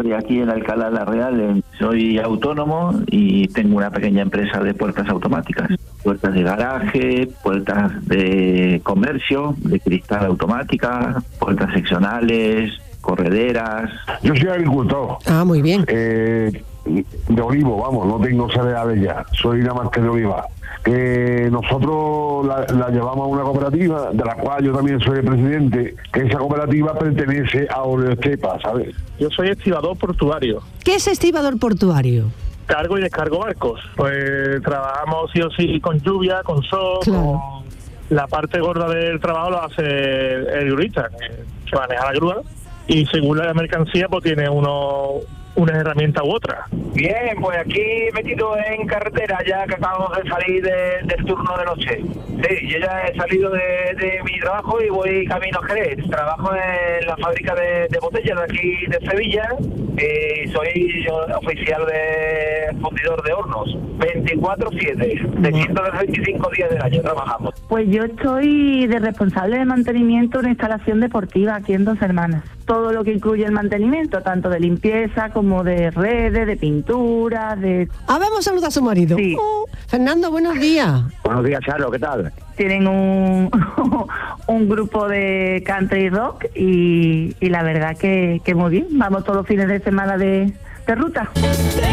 Estoy aquí en Alcalá de la Real, soy autónomo y tengo una pequeña empresa de puertas automáticas. Puertas de garaje, puertas de comercio, de cristal automática, puertas seccionales, correderas. Yo soy agricultor. Ah, muy bien. De olivo, vamos, no tengo cereales ya, soy una marca de oliva. Nosotros la llevamos a una cooperativa, de la cual yo también soy el presidente, que esa cooperativa pertenece a Oleoestepa, ¿sabes? Yo soy estibador portuario. ¿Qué es estibador portuario? Cargo y descargo barcos. Pues trabajamos sí o sí con lluvia, con sol, Claro. con la parte gorda del trabajo lo hace el grurista, que maneja la grúa, y según la mercancía pues tiene unas herramientas u otras. Bien, pues aquí metido en carretera, ya que acabamos de salir del turno de noche. Sí, yo ya he salido de mi trabajo y voy camino a Jerez. Trabajo en la fábrica de botellas de aquí de Sevilla y soy yo oficial de fundidor de hornos. 24/7, 325 días del año trabajamos. Pues yo estoy de responsable de mantenimiento de una instalación deportiva aquí en Dos Hermanas. Todo lo que incluye el mantenimiento, tanto de limpieza como de redes, de pintura, de... Vamos a saludar a su marido. Sí. Fernando, buenos días. Buenos días, Charo, ¿qué tal? Tienen un grupo de country rock y la verdad que muy bien. Vamos todos los fines de semana de ruta.